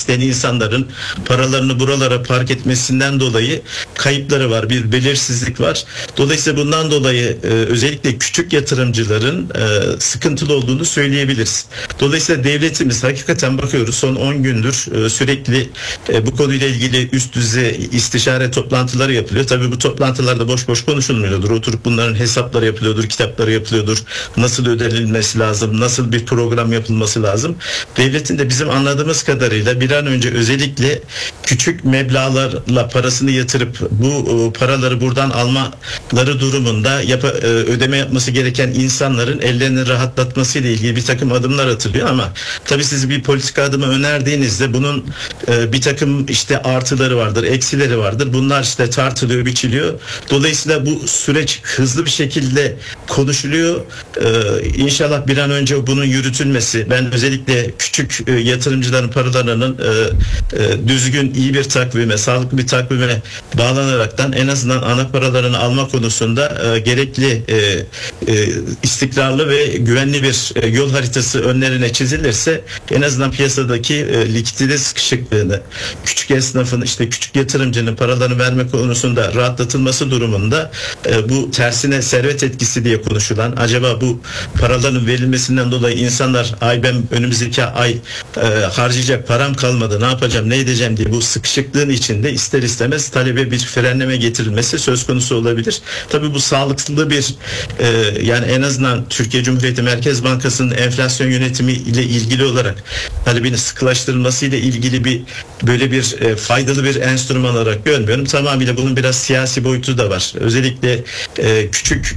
isteyen insanların paralarını buralara park etmesinden dolayı kayıpları var, bir belirsizlik var. Dolayısıyla bundan dolayı özellikle küçük yatırımcıların sıkıntılı olduğunu söyleyebiliriz. Dolayısıyla devletimiz hakikaten bakıyoruz son 10 gündür sürekli bu konuyla ilgili üst düzey istişare toplantıları yapılıyor. Tabii bu toplantılarda boş boş konuşulmuyordur. Oturup bunların hesapları yapılıyordur, kitapları yapılıyordur. Nasıl ödenilmesi lazım, nasıl bir program yapılması lazım. Devletin de bizim anladığımız kadarıyla bir an önce özellikle küçük meblağlarla parasını yatırıp bu paraları buradan almaları durumunda ödeme yapması gereken insanların ellerini rahatlatması ile ilgili bir takım adımlar atılıyor ama tabii siz bir politika adımı önerdiğinizde bunun bir takım işte artıları vardır, eksileri vardır. Bunlar işte tartılıyor, biçiliyor. Dolayısıyla bu süreç hızlı bir şekilde konuşuluyor. İnşallah bir an önce bunun yürütülmesi, ben özellikle küçük yatırımcıların paralarının düzgün, iyi bir takvime, sağlıklı bir takvime bağlanaraktan en azından ana paralarını alma konusunda gerekli istikrarlı ve güvenli bir yol haritası önlerine çizilirse en azından piyasadaki likidite sıkışıklığını, küçük esnafın, işte küçük yatırımcının paralarını verme konusunda rahatlatılması durumunda bu tersine servet etkisi diye konuşulan, acaba bu paraların verilmesinden dolayı insanlar ben önümüzdeki ay harcayacak param kalmadı, ne yapacağım, ne edeceğim diye bu sıkışıklığın içinde ister istemez talebe bir frenleme getirilmesi söz konusu olabilir. Tabii bu sağlıklı bir yani en azından Türkiye Cumhuriyeti Merkez Bankası'nın enflasyon yönetimi ile ilgili olarak talebin sıkılaştırılması ile ilgili böyle bir faydalı bir enstrüman olarak görmüyorum. Tamamıyla bunun biraz siyasi boyutu da var. Özellikle küçük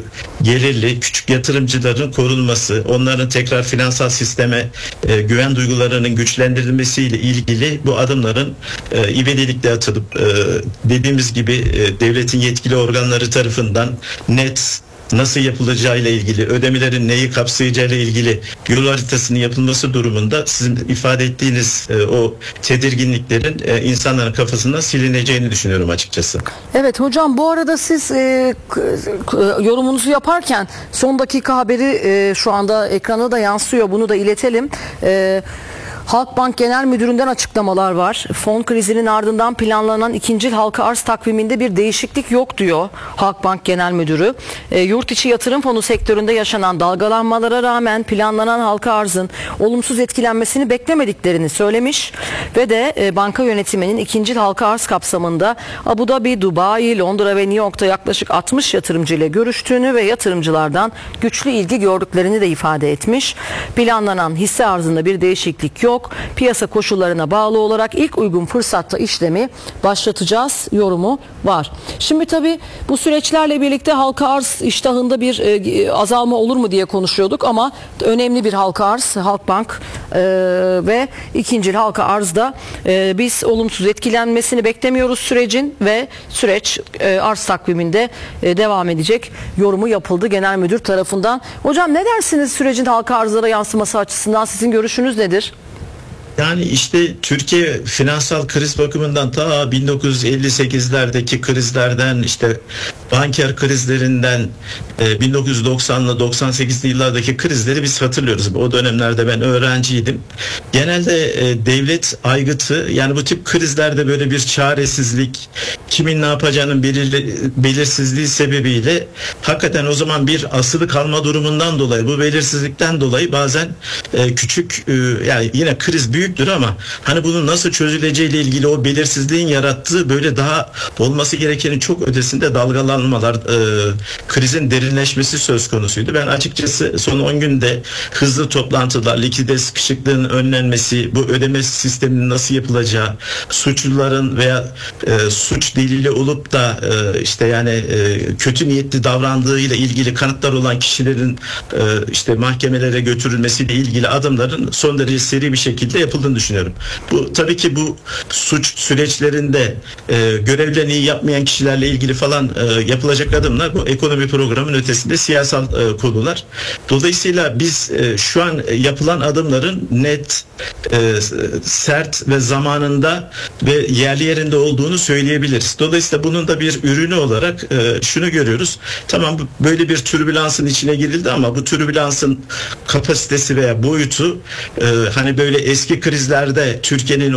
gelirli, küçük yatırımcıların korunması, onların tekrar finansal sisteme güven duygularının güçlendirilmesiyle ilgili bu adımların ivedilikle atılıp dediğimiz gibi devletin yetkili organları tarafından net nasıl yapılacağıyla ilgili, ödemelerin neyi kapsayacağıyla ilgili yol haritasının yapılması durumunda sizin ifade ettiğiniz o tedirginliklerin insanların kafasından silineceğini düşünüyorum açıkçası. Evet hocam, bu arada siz yorumunuzu yaparken son dakika haberi şu anda ekrana da yansıyor, bunu da iletelim. Halkbank Genel Müdürü'nden açıklamalar var. Fon krizinin ardından planlanan ikincil halka arz takviminde bir değişiklik yok diyor Halkbank Genel Müdürü. Yurt içi yatırım fonu sektöründe yaşanan dalgalanmalara rağmen planlanan halka arzın olumsuz etkilenmesini beklemediklerini söylemiş ve de banka yönetiminin ikincil halka arz kapsamında Abu Dhabi, Dubai, Londra ve New York'ta yaklaşık 60 yatırımcı ile görüştüğünü ve yatırımcılardan güçlü ilgi gördüklerini de ifade etmiş. Planlanan hisse arzında bir değişiklik yok. Piyasa koşullarına bağlı olarak ilk uygun fırsatta işlemi başlatacağız yorumu var. Şimdi tabii bu süreçlerle birlikte halka arz iştahında bir azalma olur mu diye konuşuyorduk ama önemli bir halka arz, Halkbank ve ikincil halka arzda biz olumsuz etkilenmesini beklemiyoruz sürecin ve süreç arz takviminde devam edecek yorumu yapıldı genel müdür tarafından. Hocam ne dersiniz sürecin halka arzlara yansıması açısından, sizin görüşünüz nedir? Yani işte Türkiye finansal kriz bakımından ta 1958'lerdeki krizlerden, işte banker krizlerinden 1990'lı 98'li yıllardaki krizleri biz hatırlıyoruz. O dönemlerde ben öğrenciydim. Genelde devlet aygıtı, yani bu tip krizlerde böyle bir çaresizlik, kimin ne yapacağının belirsizliği sebebiyle hakikaten o zaman bir asılı kalma durumundan dolayı, bu belirsizlikten dolayı bazen küçük yani yine kriz büyüktür ama hani bunun nasıl çözüleceğiyle ilgili o belirsizliğin yarattığı böyle daha olması gerekenin çok ötesinde dalgalanmalar, krizin derinleşmesi söz konusuydu. Ben açıkçası son 10 günde hızlı toplantılar, likidite sıkışıklığının önlenmesi, bu ödeme sisteminin nasıl yapılacağı, suçluların veya suç delili olup da işte yani kötü niyetli davrandığıyla ilgili kanıtlar olan kişilerin işte mahkemelere götürülmesiyle ilgili adımların son derece seri bir şekilde yapıldığını düşünüyorum. Bu tabii ki bu suç süreçlerinde görevlerini iyi yapmayan kişilerle ilgili falan yapılacak adımlar bu ekonomi programının ötesinde siyasal konular. Dolayısıyla biz şu an yapılan adımların net, sert ve zamanında ve yerli yerinde olduğunu söyleyebiliriz. Dolayısıyla bunun da bir ürünü olarak şunu görüyoruz. Tamam, böyle bir türbülansın içine girildi ama bu türbülansın kapasitesi veya boyutu hani böyle eski krizlerde Türkiye'nin